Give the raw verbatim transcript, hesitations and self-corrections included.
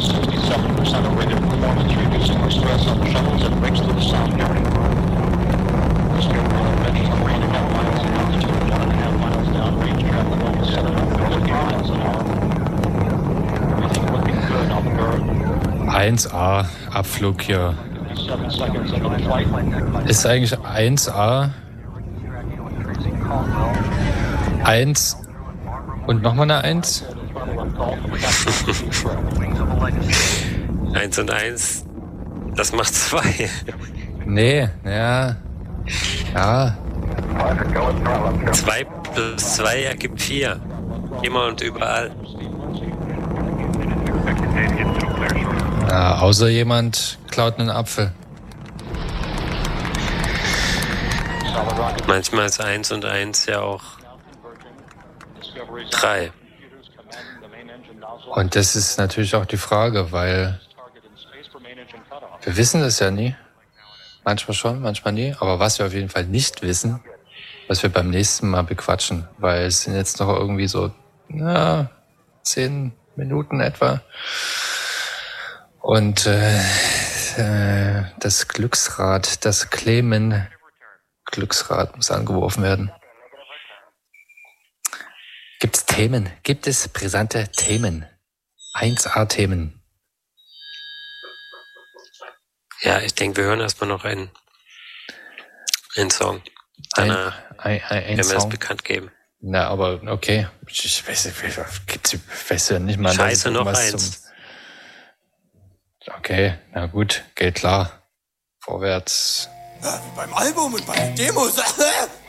sixty-seven percent of rated performance, reducing the stress on the shuttles and brakes to the sound area. This aircraft ready for one and a half miles in altitude, one and a half miles down, range traffic almost seven hundred fifty miles an hour. Everything looking good on the bird. eins A, Abflug hier. Seven seconds into the flight. Ist eigentlich eins A eins und nochmal eine eins? eins und eins, das macht zwei. Nee, ja. Ja. zwei plus zwei ergibt vier. Immer und überall. Ja, außer jemand klaut einen Apfel. Manchmal ist eins und eins ja auch drei. Und das ist natürlich auch die Frage, weil wir wissen es ja nie. Manchmal schon, manchmal nie. Aber was wir auf jeden Fall nicht wissen, was wir beim nächsten Mal bequatschen, weil es sind jetzt noch irgendwie so na, zehn Minuten etwa. Und äh, äh, das Glücksrad, das Clemen Glücksrad muss angeworfen werden. Gibt es Themen? Gibt es brisante Themen? eins A-Themen. Ja, ich denke, wir hören erstmal noch einen, einen Song. Danach ein, ein, ein, ein werden wir das Song. bekannt geben. Na, aber okay. Ich weiß, ich weiß ja nicht mal. Scheiße, noch eins. Zum... Okay, na gut, geht klar. Vorwärts. Ja, wie beim Album und bei den Demos.